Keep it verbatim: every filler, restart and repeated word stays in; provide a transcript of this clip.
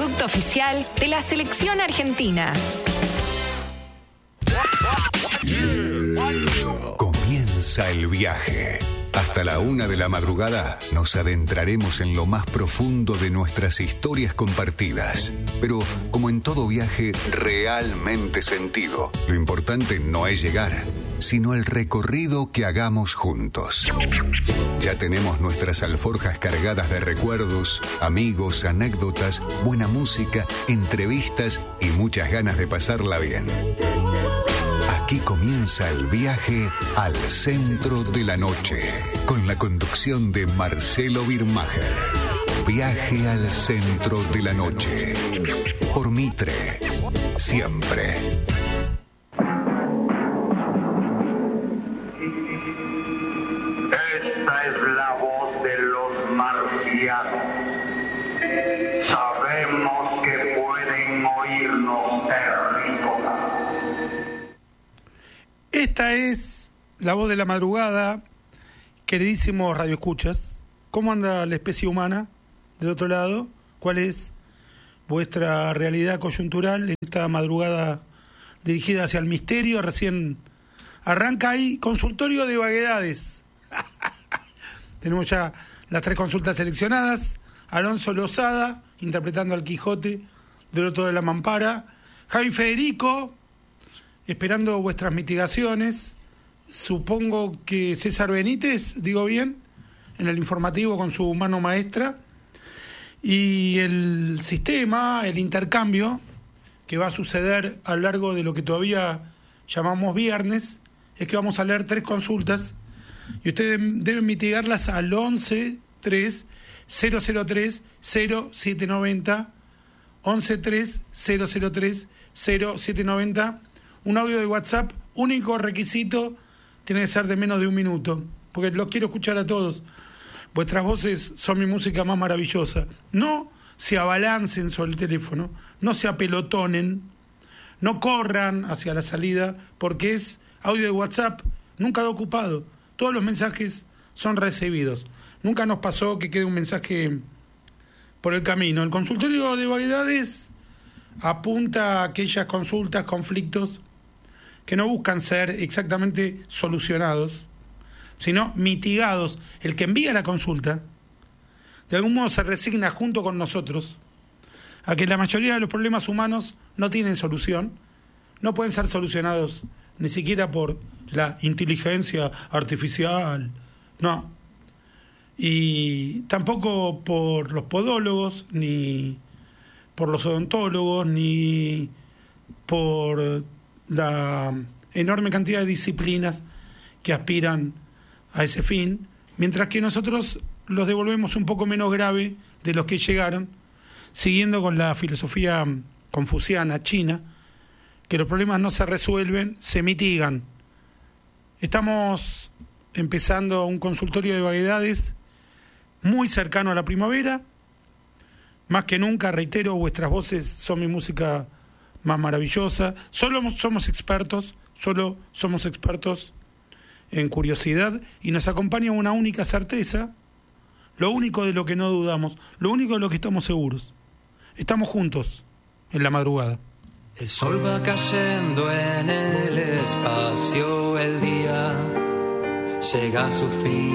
producto oficial de la selección argentina. Comienza el viaje. Hasta la una de la madrugada nos adentraremos en lo más profundo de nuestras historias compartidas. Pero, como en todo viaje realmente sentido, lo importante no es llegar, sino el recorrido que hagamos juntos. Ya tenemos nuestras alforjas cargadas de recuerdos, amigos, anécdotas, buena música, entrevistas y muchas ganas de pasarla bien. Aquí comienza el viaje al centro de la noche, con la conducción de Marcelo Birmacher. Viaje al centro de la noche, por Mitre, siempre. Esta es la voz de los marcianos. Sabemos que pueden oírnos terrícolas. Esta es la voz de la madrugada, queridísimos radioescuchas. ¿Cómo anda la especie humana del otro lado? ¿Cuál es vuestra realidad coyuntural en esta madrugada dirigida hacia el misterio? Recién arranca ahí consultorio de vaguedades. Tenemos ya las tres consultas seleccionadas. Alonso Lozada, interpretando al Quijote del otro de la mampara. Javi Federico, esperando vuestras mitigaciones. Supongo que César Benítez, digo bien, en el informativo con su mano maestra. Y el sistema, el intercambio que va a suceder a lo largo de lo que todavía llamamos viernes, es que vamos a leer tres consultas y ustedes deben mitigarlas al once tres cero cero tres cero siete nueve cero, once tres cero cero tres cero siete nueve cero. Un audio de WhatsApp, único requisito, tiene que ser de menos de un minuto, porque los quiero escuchar a todos. Vuestras voces son mi música más maravillosa. No se abalancen sobre el teléfono, no se apelotonen, no corran hacia la salida, porque es audio de WhatsApp, nunca da ocupado. Todos los mensajes son recibidos. Nunca nos pasó que quede un mensaje por el camino. El consultorio de vaguedades apunta a aquellas consultas, conflictos, que no buscan ser exactamente solucionados, sino mitigados. El que envía la consulta, de algún modo se resigna junto con nosotros a que la mayoría de los problemas humanos no tienen solución, no pueden ser solucionados ni siquiera por la inteligencia artificial, no, y tampoco por los podólogos, ni por los odontólogos, ni por la enorme cantidad de disciplinas que aspiran a ese fin, mientras que nosotros los devolvemos un poco menos grave de los que llegaron, siguiendo con la filosofía confuciana china, que los problemas no se resuelven, se mitigan. Estamos empezando un consultorio de vaguedades muy cercano a la primavera. Más que nunca, reitero, vuestras voces son mi música más maravillosa. Solo somos expertos, solo somos expertos en curiosidad, y nos acompaña una única certeza, lo único de lo que no dudamos, lo único de lo que estamos seguros. Estamos juntos en la madrugada. El sol va cayendo en el espacio, el día llega a su fin.